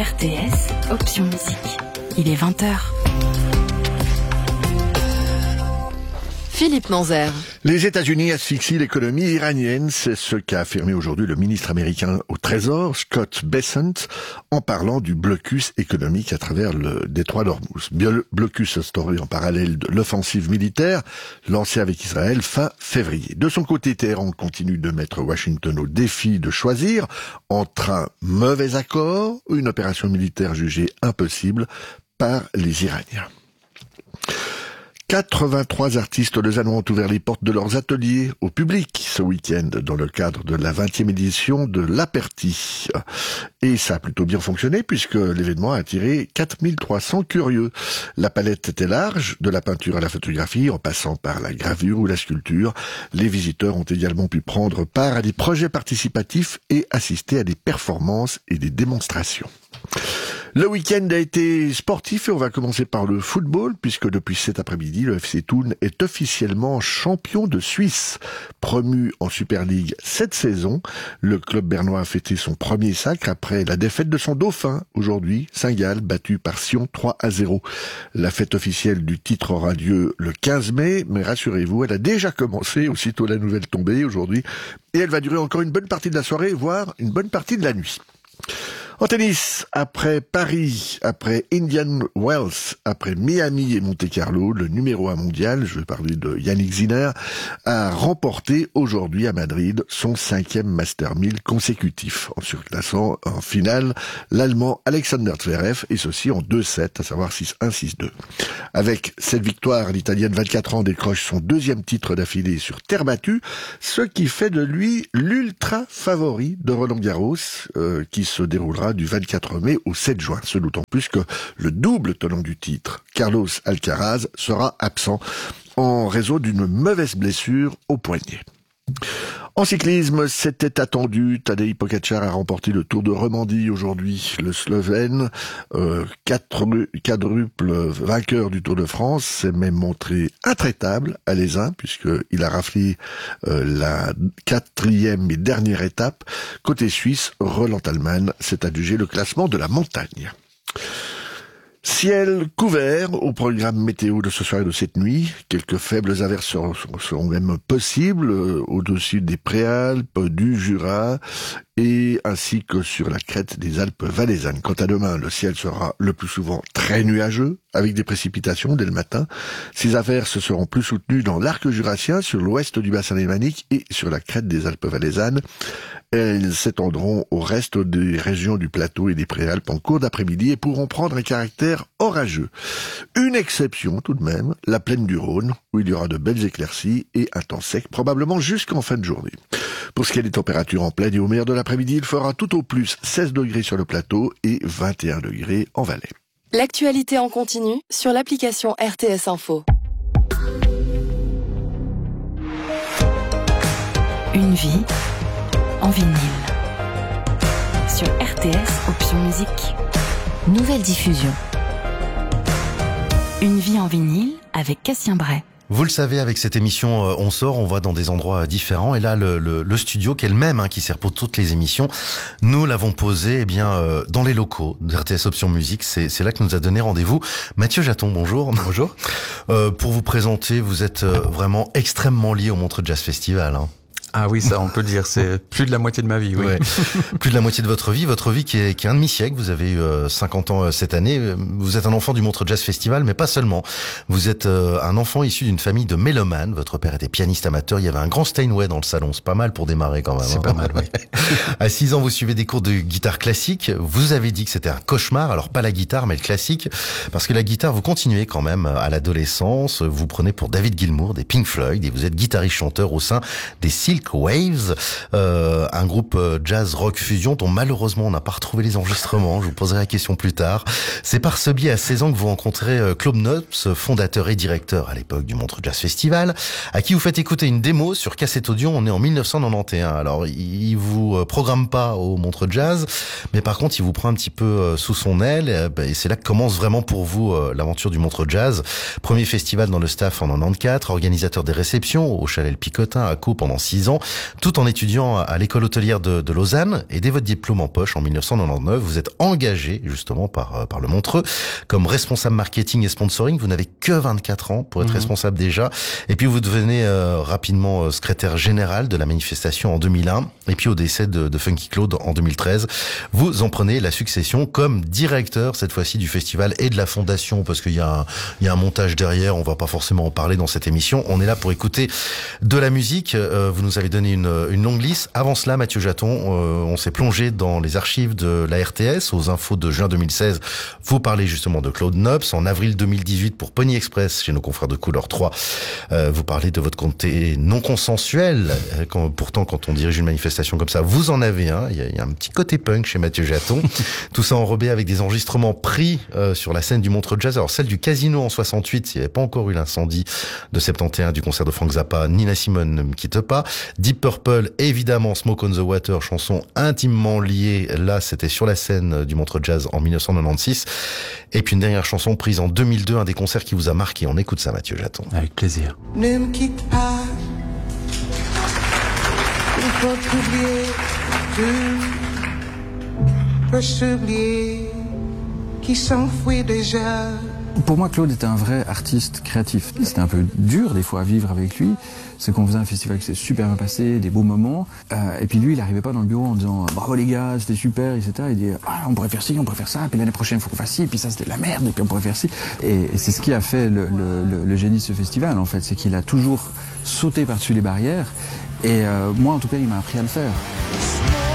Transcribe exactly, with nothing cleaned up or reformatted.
R T S, option musique. Il est vingt heures. Philippe Nanzer. Les États-Unis asphyxient l'économie iranienne, c'est ce qu'a affirmé aujourd'hui le ministre américain au Trésor, Scott Bessent, en parlant du blocus économique à travers le détroit d'Ormuz. Blocus instauré en parallèle de l'offensive militaire lancée avec Israël fin février. De son côté, Téhéran continue de mettre Washington au défi de choisir entre un mauvais accord ou une opération militaire jugée impossible par les Iraniens. quatre-vingt-trois artistes lausannois ont ouvert les portes de leurs ateliers au public ce week-end dans le cadre de la vingtième édition de l'Aperti. Et ça a plutôt bien fonctionné puisque l'événement a attiré quatre mille trois cents curieux. La palette était large, de la peinture à la photographie, en passant par la gravure ou la sculpture. Les visiteurs ont également pu prendre part à des projets participatifs et assister à des performances et des démonstrations. Le week-end a été sportif et on va commencer par le football puisque depuis cet après-midi, le F C Thun est officiellement champion de Suisse. Promu en Super League cette saison, le club bernois a fêté son premier sacre après la défaite de son dauphin aujourd'hui, Saint-Gall, battu par Sion trois à zéro. La fête officielle du titre aura lieu le quinze mai, mais rassurez-vous, elle a déjà commencé aussitôt la nouvelle tombée aujourd'hui et elle va durer encore une bonne partie de la soirée, voire une bonne partie de la nuit. En tennis, après Paris, après Indian Wells, après Miami et Monte-Carlo, le numéro un mondial, je vais parler de Yannick Sinner, a remporté aujourd'hui à Madrid son cinquième Master mille consécutif, en surclassant en finale l'Allemand Alexander Zverev, et ceci en deux sets, à savoir six un six deux. Avec cette victoire, l'Italienne vingt-quatre ans décroche son deuxième titre d'affilée sur terre battue, ce qui fait de lui l'ultra favori de Roland-Garros, euh, qui se déroulera du vingt-quatre mai au sept juin, ce d'autant plus que le double tenant du titre, Carlos Alcaraz, sera absent en raison d'une mauvaise blessure au poignet. En cyclisme, c'était attendu, Tadej Pogačar a remporté le Tour de Romandie aujourd'hui. Le Slovène, euh, quatre, quadruple vainqueur du Tour de France, s'est même montré intraitable à l'Aisin, puisqu'il a raflé euh, la quatrième et dernière étape. Côté suisse, Roland Tallmann s'est adjugé le classement de la montagne. Ciel couvert au programme météo de ce soir et de cette nuit. Quelques faibles averses seront, seront même possibles euh, au-dessus des Préalpes, du Jura et ainsi que sur la crête des Alpes valaisannes. Quant à demain, le ciel sera le plus souvent très nuageux avec des précipitations dès le matin. Ces averses seront plus soutenues dans l'arc jurassien, sur l'ouest du bassin lémanique et sur la crête des Alpes valaisannes. Elles s'étendront au reste des régions du plateau et des Préalpes en cours d'après-midi et pourront prendre un caractère orageux. Une exception tout de même, la plaine du Rhône, où il y aura de belles éclaircies et un temps sec, probablement jusqu'en fin de journée. Pour ce qui est des températures en plaine et au meilleur de l'après-midi, il fera tout au plus seize degrés sur le plateau et vingt et un degrés en Valais. L'actualité en continu sur l'application R T S Info. Une vie en vinyle. Sur R T S, option musique. Nouvelle diffusion. Une vie en vinyle avec Cassien Bray. Vous le savez, avec cette émission, euh, on sort, on va dans des endroits différents. Et là, le, le, le studio, qui est le même, hein, qui sert pour toutes les émissions, nous l'avons posé eh bien euh, dans les locaux de R T S Option Musique. C'est, c'est là que nous a donné rendez-vous Mathieu Jaton. Bonjour. Bonjour. Euh, pour vous présenter, vous êtes euh, vraiment extrêmement lié au Montreux Jazz Festival. Hein. Ah oui, ça, on peut le dire. C'est plus de la moitié de ma vie, oui. Ouais. Plus de la moitié de votre vie. Votre vie qui est, qui est un demi-siècle. Vous avez eu euh, cinquante ans euh, cette année. Vous êtes un enfant du Montreux Jazz Festival, mais pas seulement. Vous êtes euh, un enfant issu d'une famille de mélomanes. Votre père était pianiste amateur. Il y avait un grand Steinway dans le salon. C'est pas mal pour démarrer quand même. C'est hein. pas mal, oui. À six ans, vous suivez des cours de guitare classique. Vous avez dit que c'était un cauchemar. Alors pas la guitare, mais le classique. Parce que la guitare, vous continuez quand même à l'adolescence. Vous prenez pour David Gilmour des Pink Floyd et vous êtes guitariste-chanteur au sein des Silk Waves. Euh, un groupe jazz rock fusion dont malheureusement on n'a pas retrouvé les enregistrements, je vous poserai la question plus tard. C'est par ce biais à seize ans que vous rencontrez Claude Nobs, fondateur et directeur à l'époque du Montreux Jazz Festival, à qui vous faites écouter une démo sur cassette audio. On est en mille neuf cent quatre-vingt-onze. Alors il vous programme pas au Montreux Jazz, mais par contre il vous prend un petit peu sous son aile et c'est là que commence vraiment pour vous l'aventure du Montreux Jazz. Premier festival dans le staff en quatre-vingt-quatorze, organisateur des réceptions au Chalet Le Picotin à Caux pendant six ans. ans, tout en étudiant à l'école hôtelière de, de Lausanne. Et dès votre diplôme en poche en mille neuf cent quatre-vingt-dix-neuf, vous êtes engagé justement par, par le Montreux comme responsable marketing et sponsoring. Vous n'avez que vingt-quatre ans pour être mmh. responsable déjà. Et puis vous devenez euh, rapidement euh, secrétaire général de la manifestation en deux mille un. Et puis au décès de, de Funky Claude en deux mille treize, vous en prenez la succession comme directeur cette fois-ci du festival et de la fondation, parce qu'il y a un, il y a un montage derrière, on va pas forcément en parler dans cette émission. On est là pour écouter de la musique. Euh, vous nous avez donné une, une longue liste. Avant cela, Mathieu Jaton, euh, on s'est plongé dans les archives de la R T S, aux infos de juin deux mille seize. Vous parlez justement de Claude Nobs. En avril deux mille dix-huit, pour Pony Express, chez nos confrères de Couleur trois, euh, vous parlez de votre comté non consensuel. Euh, quand, pourtant, quand on dirige une manifestation comme ça, vous en avez un. Il y a, il y a un petit côté punk chez Mathieu Jaton. Tout ça enrobé avec des enregistrements pris euh, sur la scène du Montreux Jazz. Alors celle du Casino en soixante-huit, il n'y avait pas encore eu l'incendie de soixante-et-un du concert de Frank Zappa, Nina Simone ne me quitte pas. Deep Purple, évidemment, Smoke on the Water, chanson intimement liée. Là, c'était sur la scène du Montreux Jazz en mille neuf cent quatre-vingt-seize. Et puis une dernière chanson prise en deux mille deux, un des concerts qui vous a marqué. On écoute ça, Mathieu Jaton. Avec plaisir. Ne me quitte pas. Il faut t'oublier. Tu peux s'oublier. Qui s'enfuit déjà. Pour moi, Claude était un vrai artiste créatif. C'était un peu dur des fois à vivre avec lui. C'est qu'on faisait un festival qui s'est super bien passé, des beaux moments. Euh, et puis lui, il n'arrivait pas dans le bureau en disant « Bravo les gars, c'était super, et cetera » Il dit ah, « On pourrait faire ci, on pourrait faire ça, puis l'année prochaine, il faut qu'on fasse ci, puis ça c'était de la merde, et puis on pourrait faire ci. » Et, et c'est ce qui a fait le, le, le, le génie de ce festival, en fait. C'est qu'il a toujours sauté par-dessus les barrières. Et euh, moi, en tout cas, il m'a appris à le faire.